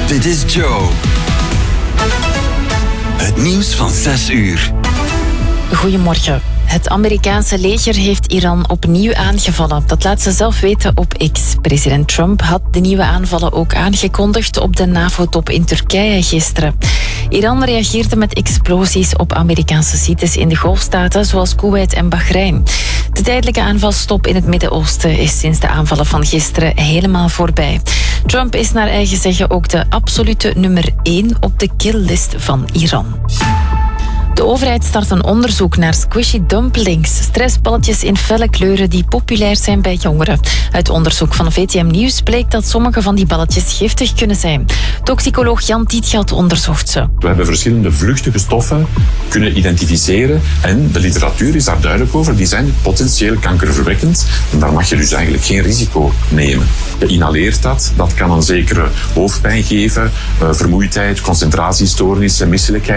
Dit is Joe. Het nieuws van 6 uur. Goedemorgen. Het Amerikaanse leger heeft Iran opnieuw aangevallen. Dat laat ze zelf weten op X. President Trump had de nieuwe aanvallen ook aangekondigd op de NAVO-top in Turkije gisteren. Iran reageerde met explosies op Amerikaanse sites in de Golfstaten, zoals Kuwait en Bahrein. De tijdelijke aanvalsstop in het Midden-Oosten is sinds de aanvallen van gisteren helemaal voorbij. Trump is naar eigen zeggen ook de absolute nummer 1 op de killlist van Iran. De overheid start een onderzoek naar squishy dumplings, stressballetjes in felle kleuren die populair zijn bij jongeren. Uit onderzoek van VTM Nieuws bleek dat sommige van die balletjes giftig kunnen zijn. Toxicoloog Jan Tietgat onderzocht ze. We hebben verschillende vluchtige stoffen kunnen identificeren en de literatuur is daar duidelijk over. Die zijn potentieel kankerverwekkend en daar mag je dus eigenlijk geen risico nemen. Je inhaleert dat kan een zekere hoofdpijn geven, vermoeidheid, concentratiestoornissen, misselijkheid.